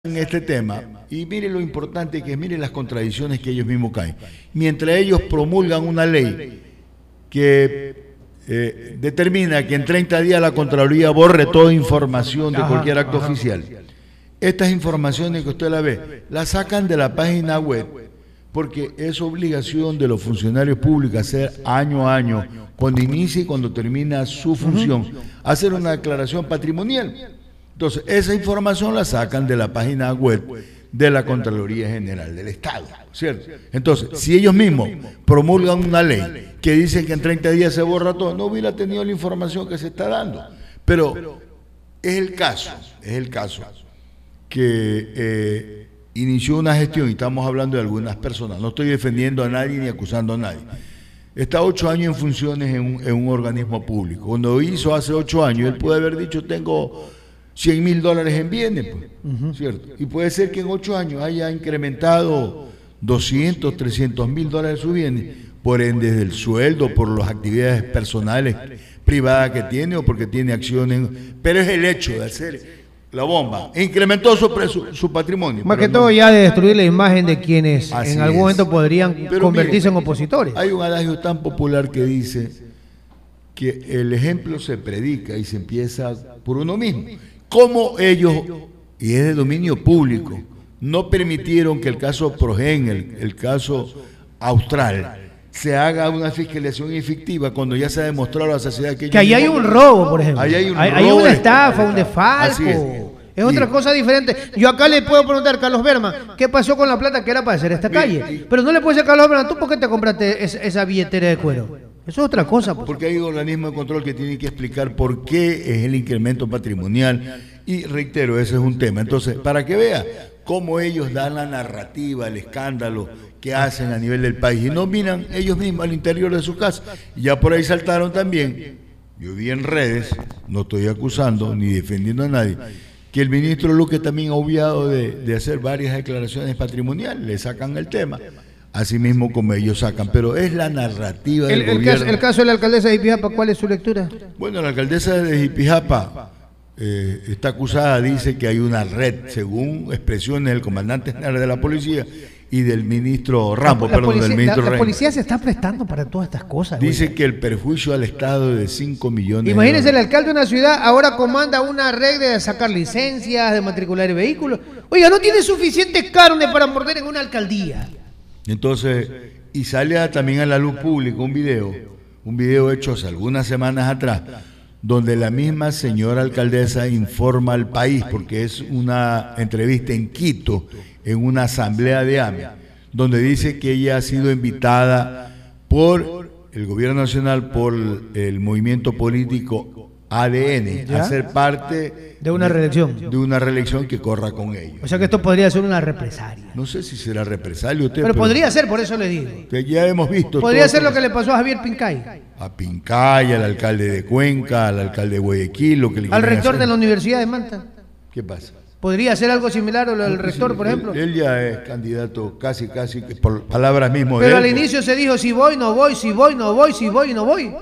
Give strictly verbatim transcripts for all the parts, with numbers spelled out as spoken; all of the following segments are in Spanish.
en este tema, y mire lo importante que es, mire las contradicciones que ellos mismos caen. Mientras ellos promulgan una ley que eh, determina que en treinta días la Contraloría borre toda información de cualquier acto ajá. oficial, estas informaciones que usted la ve, las sacan de la página web, porque es obligación de los funcionarios públicos hacer año a año, cuando inicia y cuando termina su función, hacer una declaración patrimonial. Entonces, esa información la sacan de la página web de la Contraloría General del Estado, ¿cierto? Entonces, si ellos mismos promulgan una ley que dice que en treinta días se borra todo, no hubiera tenido la información que se está dando. Pero es el caso, es el caso que eh, inició una gestión, y estamos hablando de algunas personas, no estoy defendiendo a nadie ni acusando a nadie. Está ocho años en funciones en un, en un organismo público. Cuando hizo hace ocho años, él puede haber dicho, tengo cien mil dólares en bienes, pues, uh-huh. ¿cierto? Y puede ser que en ocho años haya incrementado doscientos, trescientos mil dólares su bienes, por ende desde el sueldo, por las actividades personales, privadas que tiene o porque tiene acciones, pero es el hecho de hacer la bomba, incrementó su, su, su patrimonio. Más que no, todo ya de destruir la imagen de quienes en algún es. momento podrían pero convertirse mire, en opositores. Hay un adagio tan popular que dice que el ejemplo se predica y se empieza por uno mismo. Como ellos, y es de dominio público, no permitieron que el caso Progen, el, el caso Austral, se haga una fiscalización efectiva cuando ya se ha demostrado a la sociedad que... Que ahí hay un robo, por ejemplo. Ahí hay, un hay, robo hay una estafa, un desfalco. Es. es otra y, cosa diferente. Yo acá le puedo preguntar, Carlos Berman, ¿qué pasó con la plata que era para hacer esta y, calle? Y, Pero no le puedo decir a Carlos Berman, ¿tú por qué te compraste esa, esa billetera de cuero? Eso es otra cosa. Pues. Porque hay organismos de control que tienen que explicar por qué es el incremento patrimonial. Y reitero, ese es un tema. Entonces, para que vea cómo ellos dan la narrativa, el escándalo que hacen a nivel del país, y no miran ellos mismos al interior de su casa. Y ya por ahí saltaron también, yo vi en redes, no estoy acusando ni defendiendo a nadie, que el ministro Luque también ha obviado de, de hacer varias declaraciones patrimoniales, le sacan el tema. Así mismo como ellos sacan, pero es la narrativa del el, el gobierno. Caso, el caso de la alcaldesa de Jipijapa, ¿cuál es su lectura? Bueno, la alcaldesa de Jipijapa eh, está acusada, dice que hay una red, según expresiones del comandante general de la policía y del ministro Rambo, la, la perdón, policía, del ministro La, la policía se está prestando para todas estas cosas. Dice güey. que el perjuicio al Estado es de cinco millones. Imagínense, el alcalde de una ciudad ahora comanda una red de sacar licencias, de matricular vehículos. Oiga, no tiene suficiente carne para morder en una alcaldía. Entonces, y sale también a la luz pública un video, un video hecho hace algunas semanas atrás, donde la misma señora alcaldesa informa al país, porque es una entrevista en Quito, en una asamblea de A M E, donde dice que ella ha sido invitada por el gobierno nacional, por el movimiento político A D N, ¿ya? A ser parte de una reelección. De una reelección que corra con ellos. O sea que esto podría ser una represalia. No sé si será represalia usted. Pero, pero podría ser, por eso le digo. Que ya hemos visto. Podría ser lo que le pasó a Javier Pincay. A Pincay, al alcalde de Cuenca, al alcalde de Guayaquil. Lo que le al rector de la Universidad de Manta. ¿Qué pasa? ¿Podría ser algo similar al no, rector, sí, por ejemplo? Él, él ya es candidato casi, casi, por palabras mismas de él. Pero al inicio se dijo, si voy, no voy, si voy, no voy, si voy, no voy.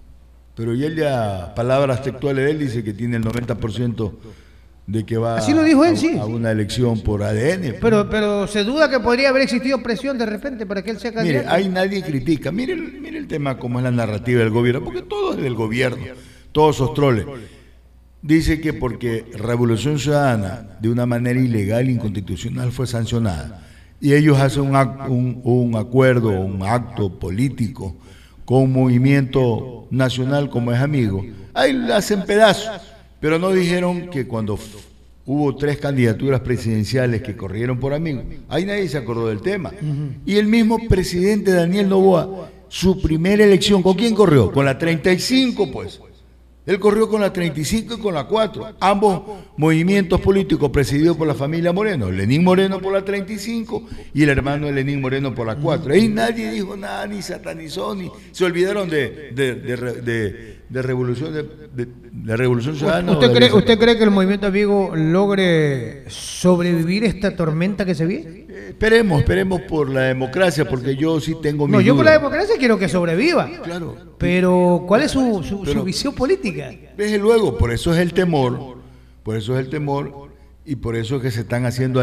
Pero y él ya, palabras textuales de él, dice que tiene el noventa por ciento de que va Así lo dijo él, a, sí. a una elección por A D N. Pero, pero se duda que podría haber existido presión de repente para que él sea candidato. Mire, ahí nadie critica. Mire, mire el tema como es la narrativa del gobierno, porque todo es del gobierno, todos esos troles. Dice que porque Revolución Ciudadana, de una manera ilegal e inconstitucional, fue sancionada, y ellos hacen un, acto, un, un acuerdo, un acto político con un movimiento nacional como es amigo, ahí le hacen pedazos, pero no dijeron que cuando hubo tres candidaturas presidenciales que corrieron por amigos, ahí nadie se acordó del tema. Uh-huh. Y el mismo presidente Daniel Noboa, su primera elección, ¿con quién corrió? Con la treinta y cinco, pues. Él corrió con la treinta y cinco y con la cuatro, ambos movimientos políticos presididos por la familia Moreno, Lenín Moreno por la treinta y cinco y el hermano de Lenín Moreno por la cuatro. Ahí nadie dijo nada, ni satanizó, ni se olvidaron de, de, de, de, de revolución de, de, de revolución ciudadana. ¿Usted cree, ¿Usted cree que el movimiento Amigo logre sobrevivir esta tormenta que se viene? Eh, esperemos, esperemos por la democracia, porque yo sí tengo mi No, yo duda. por la democracia quiero que sobreviva. Claro. Pero, ¿cuál es su, su, Pero, su visión política? Desde luego, por eso es el temor, por eso es el temor Y por eso es que se están haciendo